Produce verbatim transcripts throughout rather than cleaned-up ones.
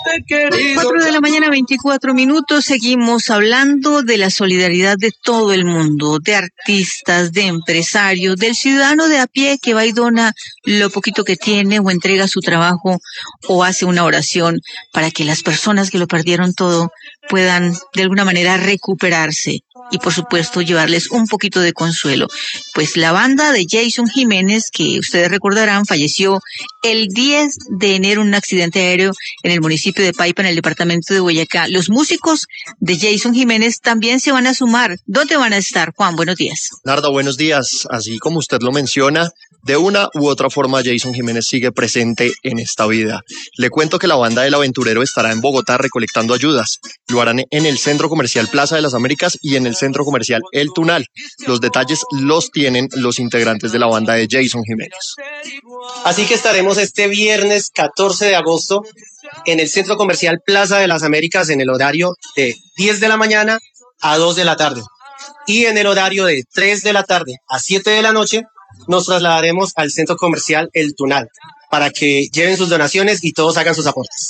Cuatro de la mañana, veinticuatro minutos. Seguimos hablando de la solidaridad de todo el mundo, de artistas, de empresarios, del ciudadano de a pie que va y dona lo poquito que tiene o entrega su trabajo o hace una oración para que las personas que lo perdieron todo puedan de alguna manera recuperarse y por supuesto llevarles un poquito de consuelo. Pues la banda de Jason Jiménez, que ustedes recordarán, falleció el diez de enero en un accidente aéreo en el municipio de Paipa, en el departamento de Boyacá. Los músicos de Jason Jiménez también se van a sumar. ¿Dónde van a estar? Juan, buenos días. Narda, buenos días. Así como usted lo menciona, de una u otra forma Jason Jiménez sigue presente en esta vida. Le cuento que la banda del Aventurero estará en Bogotá recolectando ayudas. Lo harán en el Centro Comercial Plaza de las Américas y en el Centro Comercial El Tunal. Los detalles los tienen los integrantes de la banda de Jason Jiménez. Así que estaremos este viernes catorce de agosto en el Centro Comercial Plaza de las Américas en el horario de diez de la mañana a dos de la tarde. Y en el horario de tres de la tarde a siete de la noche nos trasladaremos al Centro Comercial El Tunal para que lleven sus donaciones y todos hagan sus aportes.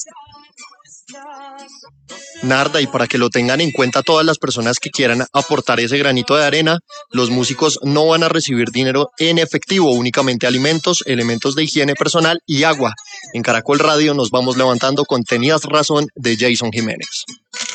Narda, y para que lo tengan en cuenta todas las personas que quieran aportar ese granito de arena, los músicos no van a recibir dinero en efectivo, únicamente alimentos, elementos de higiene personal y agua. En Caracol Radio nos vamos levantando con Tenías Razón de Jason Jiménez.